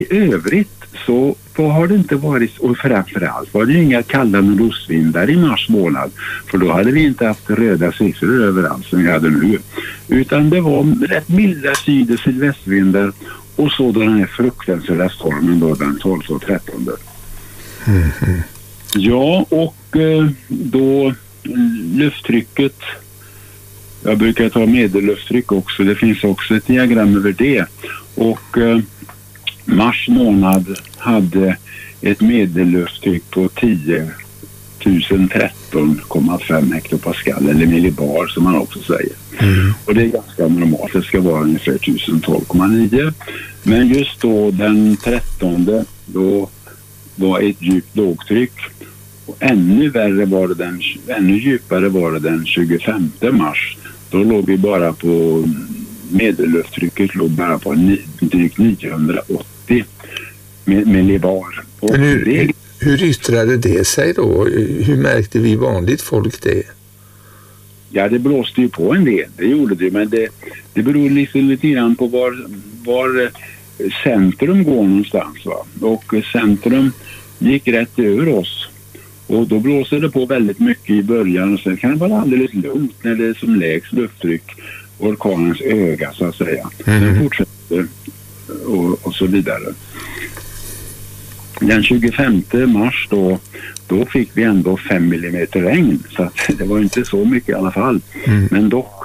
I övrigt så har det inte varit, och framförallt var det inga kalla nordostvindar i mars månad, för då hade vi inte haft röda siffror överallt som vi hade nu, utan det var rätt milda syd- och sydvästvindar och så den här fruktansvärda stormen då den 12 och 13. Ja, och då lufttrycket, jag brukar ta medelluftstryck också, det finns också ett diagram över det, och mars månad hade ett medelluftstryck på 10 13,5 hektopascal eller millibar som man också säger. Och det är ganska normalt, det ska vara ungefär 1012,9. Men just då den 13 då var ett djupt lågtryck, och ännu djupare var det den 25 mars. Då låg vi bara på medelluftstrycket låg bara på drygt 980 millibar. Och hur yttrade det sig då? Hur märkte vi vanligt folk det? Ja, det blåste ju på en del, det gjorde det, men det beror liksom lite grann på var centrum går någonstans, va? Och centrum gick rätt över oss, och då blåser det på väldigt mycket i början, och sen kan det vara alldeles lugnt när det är som lägst lufttryck, orkanens öga så att säga. Den fortsätter och så vidare. Den 25 mars då fick vi ändå 5 millimeter regn, så att det var inte så mycket i alla fall, men dock.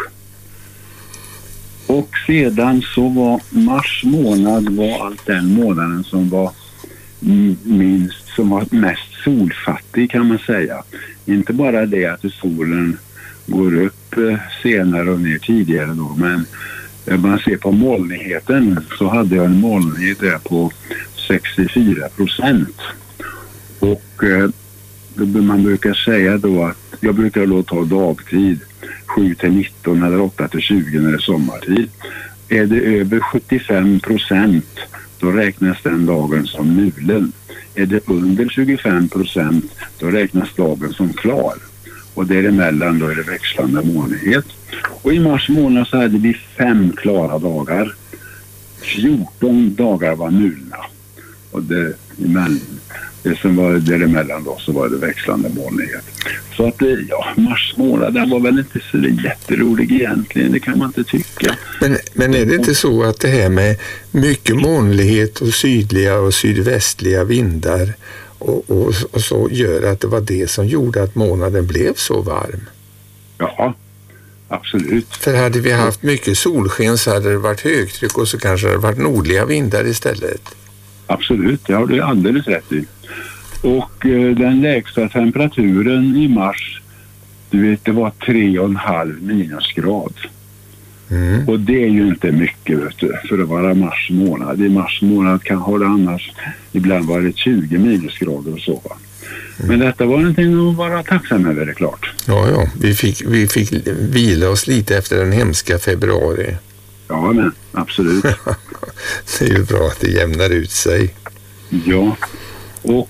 Och sedan så var mars månad var allt den månaden som var som var mest solfattig, kan man säga. Inte bara det att solen går upp senare och ner tidigare då, men när man ser på molnigheten så hade jag en molnighet där på 64%. Och man brukar säga då att jag brukar då ta dagtid 7-19 eller 8-20 när det är sommartid. Är det över 75% då räknas den dagen som mulen. Är det under 25% då räknas dagen som klar. Och däremellan då är det växlande molnighet. Och i mars månad så hade vi 5 klara dagar. 14 dagar var mulna. Och det som var däremellan då så var det växlande molnighet. Så att mars månad den var väl inte så jätterolig egentligen, det kan man inte tycka. Men är det inte så att det här med mycket molnighet och sydliga och sydvästliga vindar och så gör att det var det som gjorde att månaden blev så varm? Ja, absolut. För hade vi haft mycket solsken så hade det varit högtryck och så kanske det varit nordliga vindar istället. Absolut, det har du alldeles rätt i. Och den lägsta temperaturen i mars, du vet, det var 3,5 minusgrad. Och det är ju inte mycket, vet du, för att vara mars månad. I mars månad kan ha det annars ibland varit 20 minusgrader och så, va. Men detta var någonting att vara tacksam över, det är klart. Ja, vi fick vila oss lite efter den hemska februari. Ja, men absolut. Det är ju bra att det jämnar ut sig. Ja, och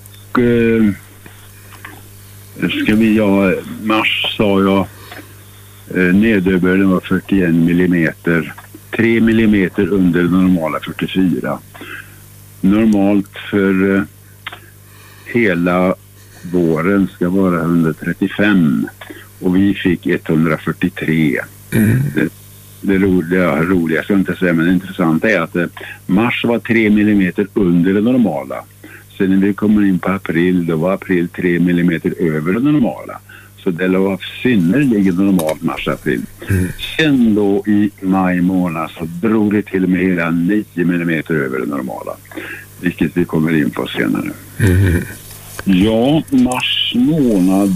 mars sa jag, nederbörden var 41 millimeter, 3 millimeter under normala 44. Normalt för hela våren ska vara 135 och vi fick 143. Det roliga ska jag inte säga, men det intressanta är att mars var 3 millimeter under det normala. Sen när vi kommer in på april, då var april 3 millimeter över det normala. Så det var synnerligen normalt mars-april. Sen då i maj månad så drog det till och med hela 9 millimeter över det normala. Vilket vi kommer in på senare. Ja, mars månad.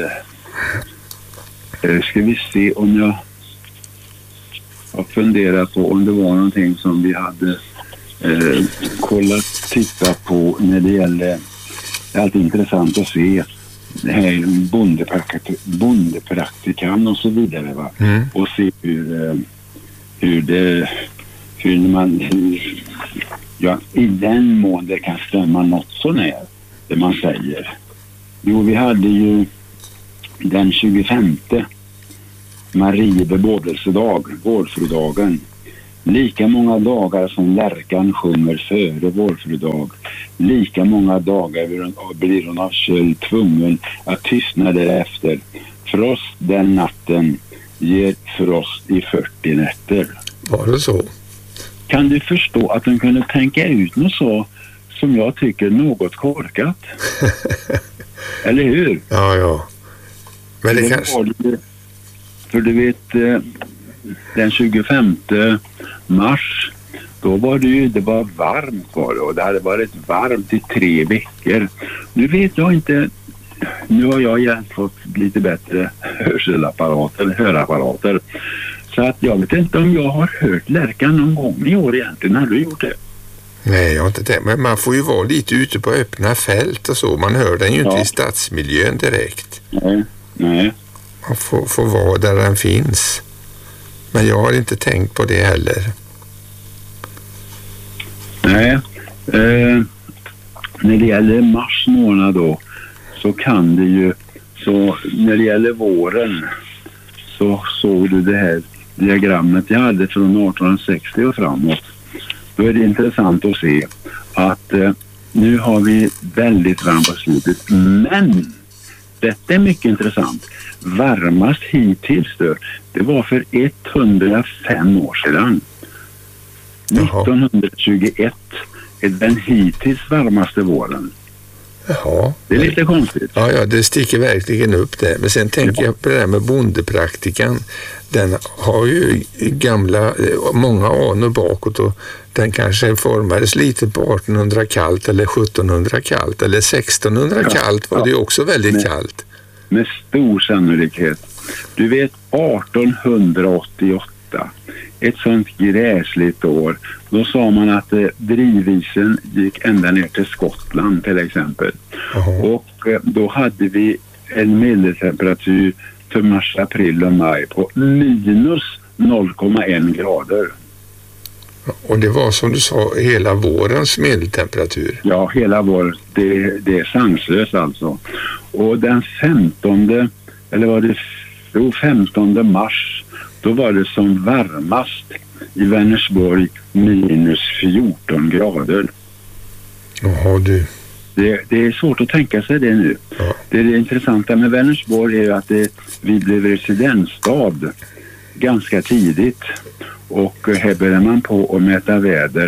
Ska vi se om jag har funderat på om det var någonting som vi hade titta på när det gäller. Det är alltid intressant att se det här bondepraktikan och så vidare, va? Och se hur man i den mån det kan stämma något så när det man säger. Jo, vi hade ju den 25 Marie bebådelsedag, vårfrudagen. Lika många dagar som lärkan sjunger före vårfrudag, lika många dagar blir hon av köld tvungen att tystna därefter. Frost den natten ger frost i 40 nätter. Var det så? Kan du förstå att de kunde tänka ut något så som jag tycker något korkat? Eller hur? Ja. Men det kanske... För du vet, den 25 mars, då var det var varmt var det, och det hade varit varmt i 3 veckor. Nu vet jag inte, nu har jag fått lite bättre hörapparater. Så att jag vet inte om jag har hört lärkan någon gång i år egentligen. Har du gjort det? Nej, jag har inte tänkt. Men man får ju vara lite ute på öppna fält och så. Man hör den ju inte i stadsmiljön direkt. Nej. Man får vara där den finns. Men jag har inte tänkt på det heller. Nej. När det gäller mars månad då, så kan det ju, så när det gäller våren så såg du det här diagrammet jag hade från 1860 och framåt. Då är det intressant att se att nu har vi väldigt varmt på slutet, men detta är mycket intressant. Varmast hittills då, det var för 105 år sedan. Jaha. 1921 är den hittills varmaste våren. Jaha. Det är lite konstigt. Ja, det sticker verkligen upp det. Men sen tänker jag på det där med bondepraktikan. Den har ju många anor bakåt, och den kanske formades lite på 1800 kallt eller 1700 kallt eller 1600 kallt var det också väldigt kallt. Med stor sannolikhet. Du vet 1888, ett sånt gräsligt år, då sa man att drivisen gick ända ner till Skottland till exempel. Och då hade vi en medeltemperatur för mars, april och maj på minus 0,1 grader. Och det var som du sa hela vårens medeltemperatur. Ja, hela våren. Det är sanslöst alltså. Och den 15 mars, då var det som varmast i Vänersborg minus 14 grader. Jaha du. Det är svårt att tänka sig det nu. Ja. Det intressanta med Vänersborg är ju att vi blev residensstad ganska tidigt. Och här började man på att mäta väder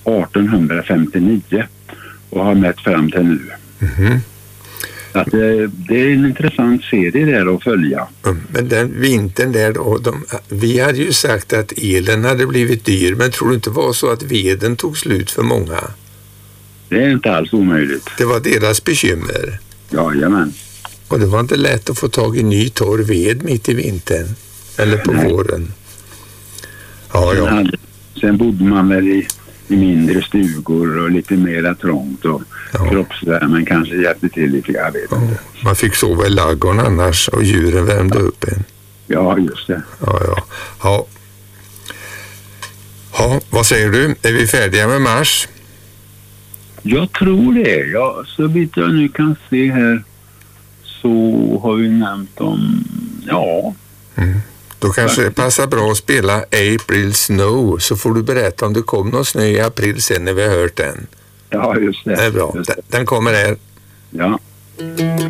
1859 och har mätt fram till nu. Mm-hmm. Att det är en intressant serie där att följa. Men den vintern där då, vi hade ju sagt att elen hade blivit dyr, men tror du inte var så att veden tog slut för många? Det är inte alls omöjligt. Det var deras bekymmer. Jajamän. Och det var inte lätt att få tag i ny torr ved mitt i vintern. Eller på våren. Ja. Sen bodde man väl i mindre stugor och lite mera trångt, och kroppsvärmen kanske hjälpte till lite, jag vet inte. Man fick sova i ladugården annars, och djuren värmde upp en. Ja, just det. Ja, vad säger du? Är vi färdiga med mars? Jag tror det. Ja, så vitt jag nu kan se här så har vi nämnt om, Då kanske det passar bra att spela April Snow, så får du berätta om det kom någon snö i april sen när vi har hört den. Ja, just det. Det är bra. Den kommer här. Ja.